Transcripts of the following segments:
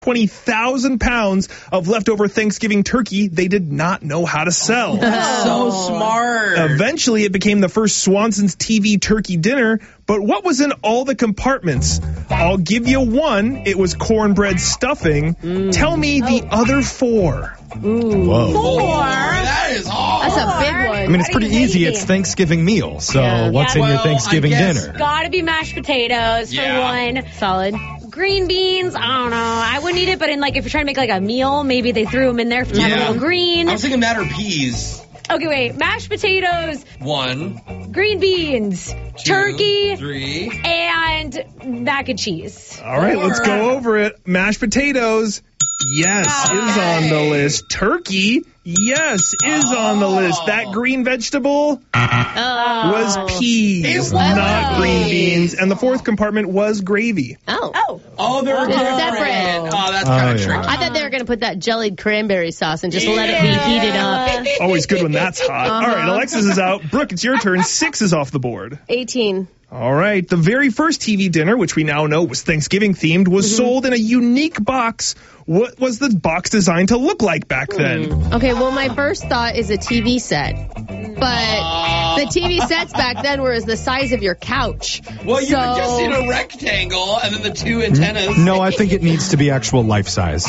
20,000 pounds of leftover Thanksgiving turkey they did not know how to sell. That's so smart. Eventually, it became the first Swanson's TV turkey dinner, but what was in all the compartments? I'll give you one. It was cornbread stuffing. Tell me the other four. Ooh. Whoa. 4? That is hard. That's a big one. I mean, it's pretty easy. It's Thanksgiving meal. So what's in your Thanksgiving dinner? Gotta be mashed potatoes for one. Solid. Green beans, I don't know. I wouldn't eat it, but if you're trying to make like a meal, maybe they threw them in there to have a little green. I was thinking that or peas. Okay, wait. Mashed potatoes, 1, green beans, 2, turkey, 3. and mac and cheese. All right, let's go over it. Mashed potatoes, yes, is on the list. Turkey, yes, is on the list. That green vegetable was peas, not green beans. And the fourth compartment was gravy. Oh, they're separate. Oh, that's kind of tricky. I thought they were going to put that jellied cranberry sauce and just let it be heated up. Always good when that's hot. All right, Alexis is out. Brooke, it's your turn. 6 is off the board. 18. All right. The very first TV dinner, which we now know was Thanksgiving themed, was sold in a unique box. What was the box designed to look like back then? Okay, well, my first thought is a TV set. But the TV sets back then were the size of your couch. Well, you were just in a rectangle and then the 2 antennas. No, I think it needs to be actual life size.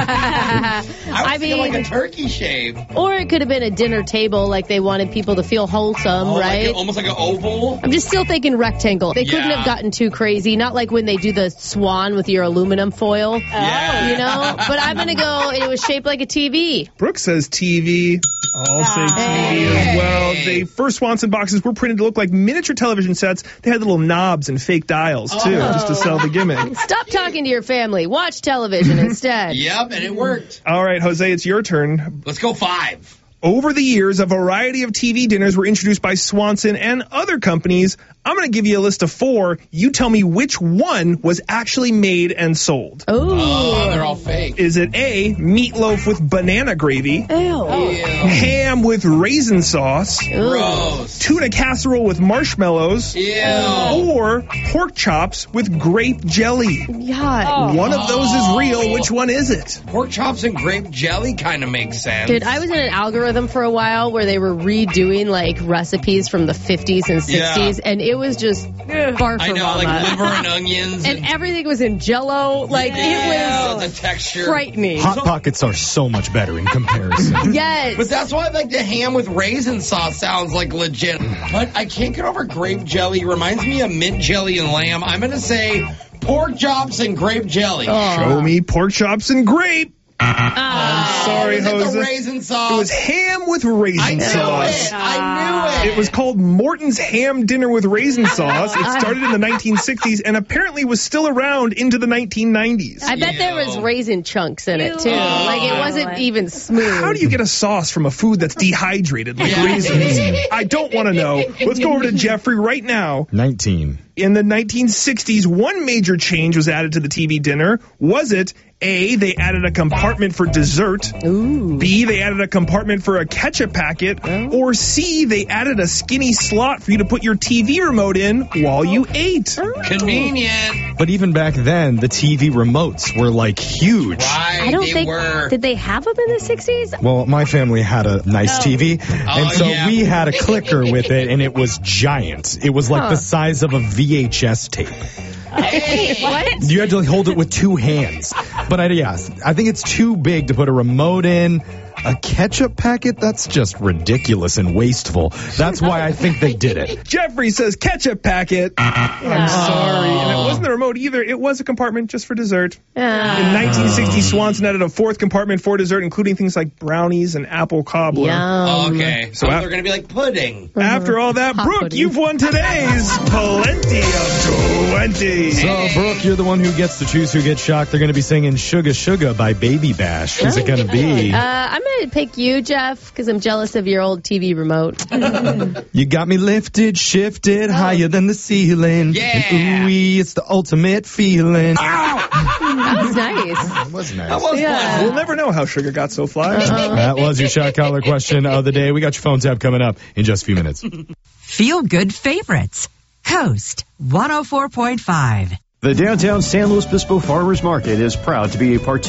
I was thinking like a turkey shape. Or it could have been a dinner table, like they wanted people to feel wholesome, right? Almost like an oval. I'm just still thinking rectangle. They couldn't have gotten too crazy. Not like when they do the swan with your aluminum foil. Yeah. You know? But I'm going to go, it was shaped like a TV. Brooke says TV. I'll say TV as well. The first Swanson boxes were printed to look like miniature television sets. They had little knobs and fake dials, too, just to sell the gimmick. Stop talking to your family. Watch television instead. Yep, and it worked. All right, Jose, it's your turn. Let's go 5. Over the years, a variety of TV dinners were introduced by Swanson and other companies. I'm going to give you a list of 4. You tell me which one was actually made and sold. Oh, they're all fake. Is it A, meatloaf with banana gravy? Ew. Ham with raisin sauce? Gross. Tuna casserole with marshmallows? Ew. Or pork chops with grape jelly? God. One of those is real. Which one is it? Pork chops and grape jelly kind of makes sense. Dude, I was in an algorithm for a while where they were redoing like recipes from the 50s and 60s, and it was just bar for I know, mama. like liver and onions. And everything was in Jell-O. Like, it was the texture. frightening. Hot Pockets are so much better in comparison. Yes. But that's why like the ham with raisin sauce sounds like legit. But I can't get over grape jelly. It reminds me of mint jelly and lamb. I'm going to say pork chops and grape jelly. Show me pork chops and grape. I'm sorry, Is it Jose. the raisin sauce? It was ham with raisin sauce. I knew it. It was called Morton's Ham Dinner with Raisin Sauce. It started in the 1960s and apparently was still around into the 1990s. I bet there was raisin chunks in it, too. Like, it wasn't even smooth. How do you get a sauce from a food that's dehydrated like raisins? I don't want to know. Let's go over to Jeffrey right now. 19. In the 1960s, one major change was added to the TV dinner. Was it A, they added a compartment for dessert? Ooh. B, they added a compartment for a ketchup packet? Or C, they added a skinny slot for you to put your TV remote in while you ate? Convenient. But even back then, the TV remotes were like huge. Right, I don't they think, were. did they have them in the 60s? Well, my family had a nice TV, and so we had a clicker with it, and it was giant. It was like the size of a VHS tape. What? You had to hold it with 2 hands. But I think it's too big to put a remote in. A ketchup packet? That's just ridiculous and wasteful. That's why I think they did it. Jeffrey says ketchup packet. I'm sorry. And it wasn't the remote either. It was a compartment just for dessert. In 1960, Swanson added a 4th compartment for dessert, including things like brownies and apple cobbler. Yum. Okay, so they're going to be like pudding. After all that, Hot Brooke, pudding. you've won today's Plenty of 20. So, Brooke, you're the one who gets to choose who gets shocked. They're going to be singing Sugar Sugar by Baby Bash. Who's it going to be? I'm going to pick you, Jeff, because I'm jealous of your old TV remote. You got me lifted, shifted, higher than the ceiling. Yeah. And ooh-wee, it's the ultimate feeling. That was nice. That was nice. That was fun. We'll never know how sugar got so fly. That was your shot collar question of the day. We got your phone tab coming up in just a few minutes. Feel good favorites. Coast 104.5. The downtown San Luis Obispo Farmers Market is proud to be a participant